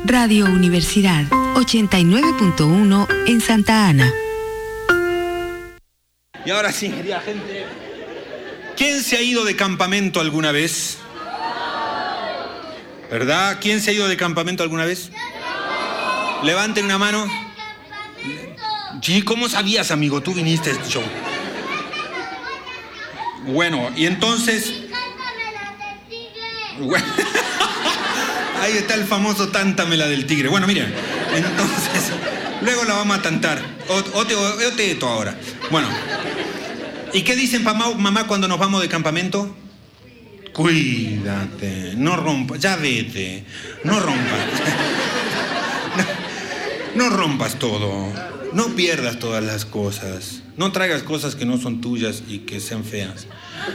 Radio Universidad 89.1 en Santa Ana. Y ahora sí, querida gente, ¿quién se ha ido de campamento alguna vez? ¿Verdad? ¿Quién se ha ido de campamento alguna vez? Levanten una mano. Sí, ¿cómo sabías, amigo? Tú viniste a este show. Bueno, y entonces... Bueno, ahí está el famoso tántamela del tigre. Bueno, miren, entonces, luego la vamos a tantar. O te esto ahora. Bueno, ¿y qué dicen mamá cuando nos vamos de campamento? Cuídate, no rompas, ya vete, no rompas. No rompas todo, no pierdas todas las cosas, no traigas cosas que no son tuyas y que sean feas.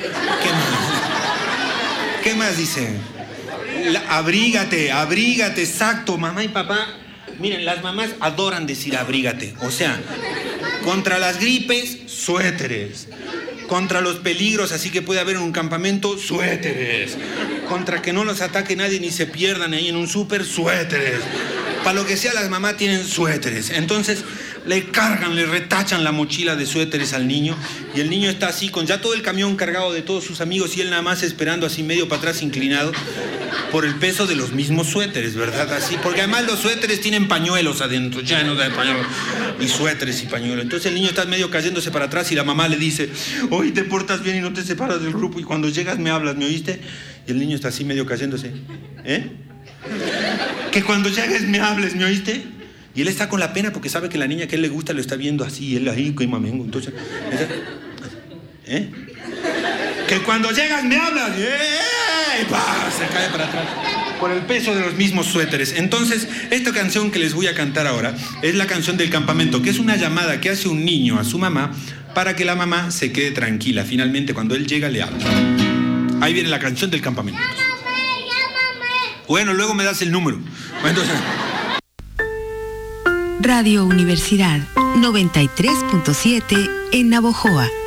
¿Qué más dicen? Abrígate, exacto, mamá y papá. Miren, las mamás adoran decir abrígate. O sea, contra las gripes, suéteres. Contra los peligros, así que puede haber en un campamento, suéteres. Contra que no los ataque nadie ni se pierdan ahí en un súper, suéteres. Para lo que sea, las mamás tienen suéteres. Entonces, le cargan, le retachan la mochila de suéteres al niño. Y el niño está así, con ya todo el camión cargado de todos sus amigos y él nada más esperando así medio para atrás inclinado por el peso de los mismos suéteres, ¿verdad? Así, porque además los suéteres tienen pañuelos adentro, llenos de pañuelos. Y suéteres y pañuelos. Entonces el niño está medio cayéndose para atrás y la mamá le dice, hoy te portas bien y no te separas del grupo y cuando llegas me hablas, ¿me oíste? Y el niño está así medio cayéndose. Que cuando llegues me hables, ¿me oíste? Y él está con la pena porque sabe que la niña que a él le gusta lo está viendo así, y él ahí, que mamengo. Entonces, que cuando llegas me hablas, y se cae para atrás por el peso de los mismos suéteres. Entonces, esta canción que les voy a cantar ahora es la canción del campamento, que es una llamada que hace un niño a su mamá para que la mamá se quede tranquila. Finalmente, cuando él llega, le habla. Ahí viene la canción del campamento. Llámame. Bueno, luego me das el número. Entonces... Radio Universidad 93.7 en Navojoa.